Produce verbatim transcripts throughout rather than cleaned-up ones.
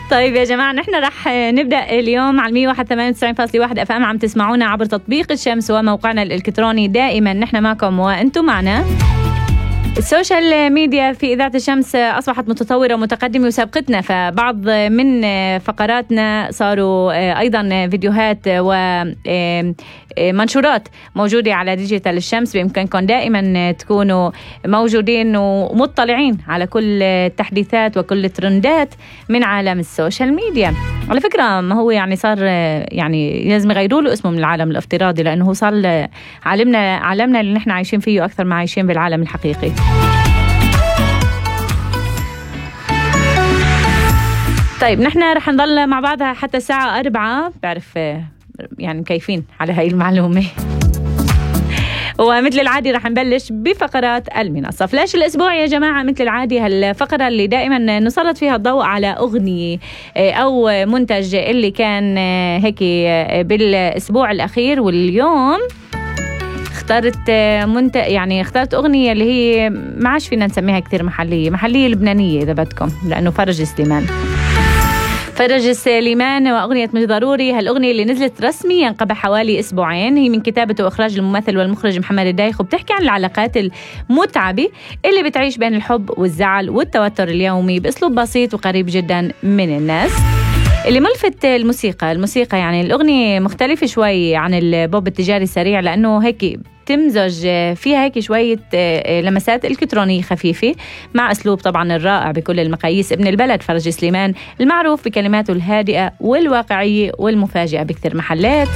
طيب يا جماعة، نحن رح نبدأ اليوم على مية وواحد ثمانية وتسعين فاصلة واحد اف ام. عم تسمعونا عبر تطبيق الشمس وموقعنا الإلكتروني. دائما نحن معكم وأنتم معنا. السوشيال ميديا في إذاعة الشمس أصبحت متطورة ومتقدمة وسابقتنا، فبعض من فقراتنا صاروا أيضا فيديوهات ومنشورات موجودة على ديجيتال الشمس. بإمكانكم دائما تكونوا موجودين ومطلعين على كل التحديثات وكل الترندات من عالم السوشيال ميديا. على فكرة ما هو يعني صار يعني لازم يغيروا له اسمه من العالم الافتراضي، لأنه صار عالمنا عالمنا اللي نحن عايشين فيه أكثر ما عايشين بالعالم الحقيقي. طيب نحن رح نضل مع بعضها حتى الساعة أربعة. بعرف يعني مكيفين على هاي المعلومة. ومثل العادي رح نبلش بفقرات المنصة. فلاش الأسبوع يا جماعة، مثل العادي هالفقرة اللي دائما نسلط فيها الضوء على أغنية أو منتج اللي كان هيك بالأسبوع الأخير. واليوم اخترت منت... يعني اخترت أغنية اللي هي ما عادش فينا نسميها كتير محلية محلية لبنانية إذا بدكم، لأنه فرج سليمان. فرج سليمان وأغنية مش ضروري. هالأغنية اللي نزلت رسميا قبل حوالي أسبوعين، هي من كتابة وإخراج الممثل والمخرج محمد الدايخ، وبتحكي عن العلاقات المتعبة اللي بتعيش بين الحب والزعل والتوتر اليومي بأسلوب بسيط وقريب جدا من الناس. اللي ملفت الموسيقى الموسيقى يعني الأغنية مختلفة شوي عن البوب التجاري السريع، لأنه هيك تمزج فيها هيك شوية لمسات إلكترونية خفيفة مع أسلوب طبعا الرائع بكل المقاييس ابن البلد فرج سليمان، المعروف بكلماته الهادئة والواقعية والمفاجئة بكثير محلات.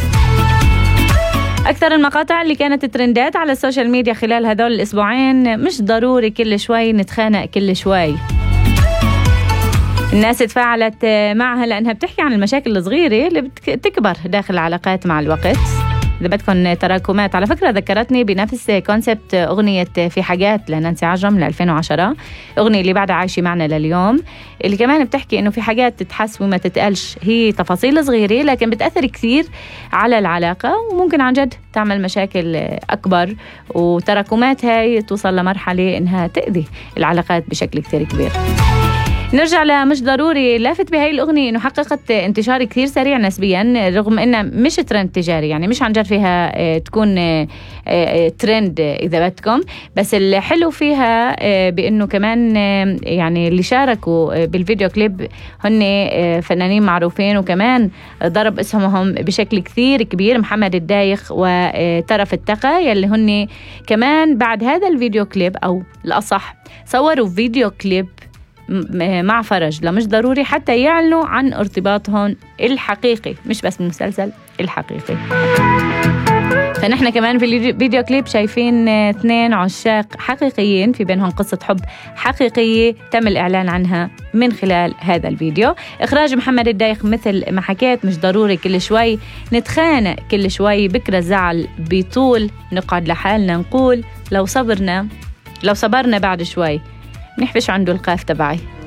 أكثر المقاطع اللي كانت ترندات على السوشيال ميديا خلال هذول الأسبوعين مش ضروري كل شوي نتخانق كل شوي. الناس تفاعلت معها لأنها بتحكي عن المشاكل الصغيرة اللي بتكبر داخل العلاقات مع الوقت. إذا بدكم تراكمات، على فكرة ذكرتني بنفس كونسبت أغنية في حاجات لنانسي عجرم ل ألفين وعشرة، أغنية اللي بعدها عايشة معنا لليوم، اللي كمان بتحكي إنه في حاجات تتحس وما تتقالش، هي تفاصيل صغيرة لكن بتأثر كثير على العلاقة وممكن عن جد تعمل مشاكل أكبر، وتراكمات هاي توصل لمرحلة إنها تأذي العلاقات بشكل كثير كبير. نرجع لمش ضروري. لافت بهاي الأغنية إنه حققت انتشار كثير سريع نسبيا، رغم إنها مش ترند تجاري، يعني مش عن جد فيها تكون ترند إذا بدكم، بس الحلو فيها بإنه كمان يعني اللي شاركوا بالفيديو كليب هن فنانين معروفين، وكمان ضرب اسمهم بشكل كثير كبير محمد الدايخ وترف التقى، يلي هن كمان بعد هذا الفيديو كليب أو الأصح صوروا فيديو كليب مع فرج لمش ضروري حتى يعلنوا عن ارتباطهم الحقيقي، مش بس المسلسل الحقيقي. فنحن كمان في الفيديو كليب شايفين اثنين عشاق حقيقيين في بينهم قصة حب حقيقية تم الإعلان عنها من خلال هذا الفيديو. إخراج محمد الدايخ مثل ما حكيت مش ضروري كل شوي نتخانق كل شوي، بكرة الزعل بيطول، نقعد لحالنا نقول لو صبرنا لو صبرنا بعد شوي نحفش عنده القاف تبعي.